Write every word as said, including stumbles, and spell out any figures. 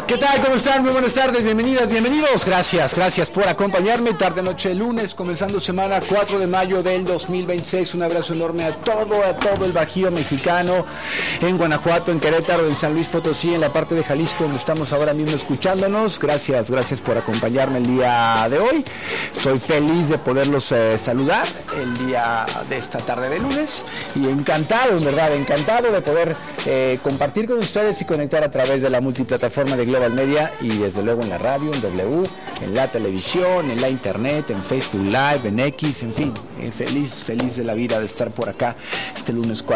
¿Qué tal? ¿Cómo están? Muy buenas tardes, bienvenidas, bienvenidos. Gracias, gracias por acompañarme. Tarde, noche, lunes, comenzando semana cuatro de mayo del dos mil veintiséis. Un abrazo enorme a todo, a todo el Bajío mexicano, en Guanajuato, en Querétaro, en San Luis Potosí, en la parte de Jalisco, donde estamos ahora mismo escuchándonos. Gracias, gracias por acompañarme el día de hoy. Estoy feliz de poderlos eh, saludar el día de esta tarde de lunes y encantado, en verdad, encantado de poder eh, compartir con ustedes y conectar a través de la multiplataforma de Global Media y desde luego en la radio, en W, en la televisión, en la internet, en Facebook Live, en X, en fin, eh, feliz, feliz de la vida de estar por acá este lunes cuatro